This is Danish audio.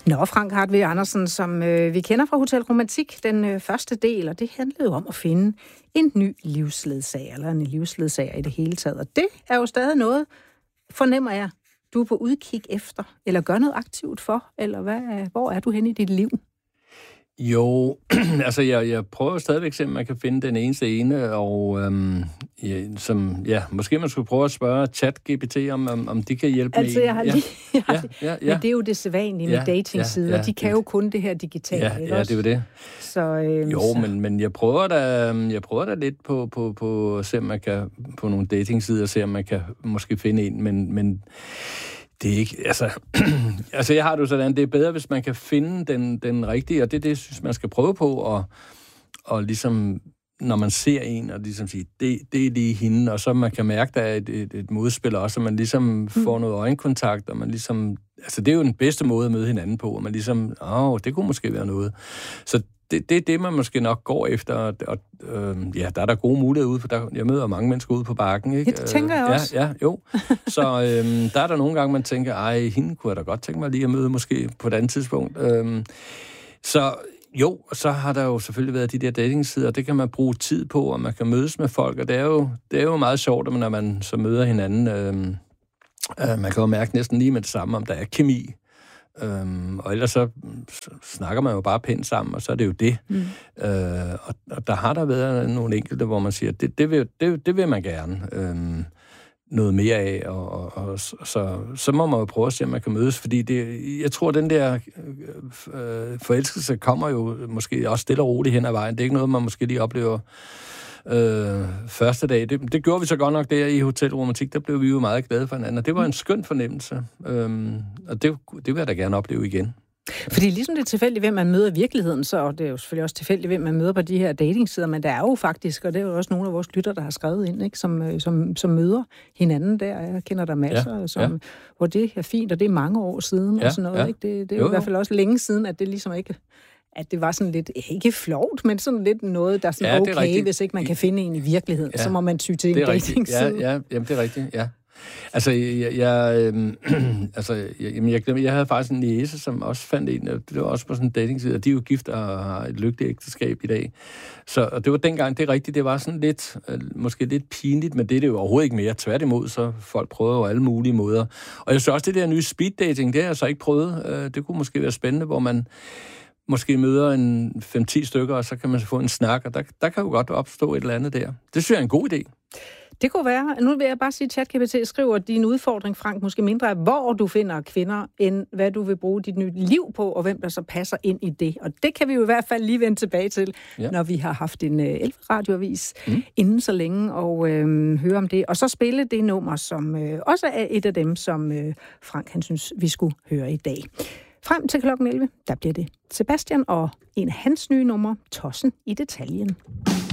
Nå, Frank Hartvig Andersen, som vi kender fra Hotel Romantik, den første del, og det handlede jo om at finde en ny livsledsager, eller en livsledsager i det hele taget. Og det er jo stadig noget, fornemmer jeg, du er på udkig efter, eller gør noget aktivt for, eller hvor er du henne i dit liv? Jo, altså jeg prøver stadigvæk at se, om man kan finde den eneste ene, og måske man skulle prøve at spørge ChatGPT, om de kan hjælpe altså, med. Jeg har lige, men det er jo det sædvanlige med datingsider. De kan jo kun det her digitalt. Ja, det er jo det. Så, men jeg prøver da lidt på at se, om man kan på nogle datingsider, se om man kan måske finde en, men det er ikke, altså jeg har det jo sådan, det er bedre, hvis man kan finde den rigtige, og det er det, jeg synes, man skal prøve på, og ligesom, når man ser en, og ligesom sige, det er lige hende, og så man kan mærke, der er et modspil også, og man ligesom får noget øjenkontakt, og man ligesom, altså det er jo den bedste måde at møde hinanden på, og man ligesom, det kunne måske være noget. Så det er det, man måske nok går efter, og der er der gode muligheder ude, for jeg møder mange mennesker ude på bakken, ikke? Ja, det tænker jeg også. Ja, jo. Så der er der nogle gange, man tænker, hende kunne jeg da godt tænke mig lige at møde, måske på et andet tidspunkt. Så så har der jo selvfølgelig været de der datingsider, og det kan man bruge tid på, og man kan mødes med folk, og det er jo meget sjovt, når man så møder hinanden. Man kan jo mærke næsten lige med det samme, om der er kemi. Og ellers så snakker man jo bare pænt sammen, og så er det jo det. Og der har der været nogle enkelte, hvor man siger, det vil man gerne noget mere af, og så må man jo prøve at se, om man kan mødes, fordi jeg tror, den der forelskelse kommer jo måske også stille og roligt hen ad vejen. Det er ikke noget, man måske lige oplever første dag. Det gjorde vi så godt nok der i Hotel Romantik, der blev vi jo meget glade for hinanden, og det var en skøn fornemmelse, og det vil jeg da gerne opleve igen. Fordi ligesom det er tilfældigt, hvem man møder i virkeligheden, så er det jo selvfølgelig også tilfældigt, hvem man møder på de her datingsider, men der er jo faktisk, og det er jo også nogle af vores lytter, der har skrevet ind, ikke, som møder hinanden der. Jeg kender der masser, hvor det er fint, og det er mange år siden og sådan noget. Ikke? Det er jo i hvert fald også længe siden, at det ligesom ikke, at det var sådan lidt, ikke flovt, men sådan lidt noget, der er sådan okay, hvis ikke man kan finde en i virkeligheden, så må man ty til en datingside. Jamen, det er rigtigt, ja. Altså, jeg havde faktisk en niece, som også fandt en, det var også på sådan en datingside, og de er jo gift og har et lykkeligt ægteskab i dag. Og det var dengang, det er rigtigt, det var sådan lidt, måske lidt pinligt, men det er det jo overhovedet ikke mere. Tværtimod, så folk prøver jo alle mulige måder. Og jeg synes også, det der nye speed dating, det har jeg så ikke prøvet. Det kunne måske være spændende, hvor man måske møder en 5-10 stykker, og så kan man få en snak, og der kan jo godt opstå et eller andet der. Det synes jeg er en god idé. Det kunne være. Nu vil jeg bare sige, at ChatGPT skriver, at din udfordring, Frank, måske mindre er, hvor du finder kvinder, end hvad du vil bruge dit nye liv på, og hvem der så passer ind i det. Og det kan vi jo i hvert fald lige vende tilbage til, når vi har haft en radioavis inden så længe, og høre om det. Og så spille det nummer, som også er et af dem, som Frank han synes, vi skulle høre i dag. Frem til klokken 11, der bliver det Sebastian og en af hans nye numre, Tossen i detaljen.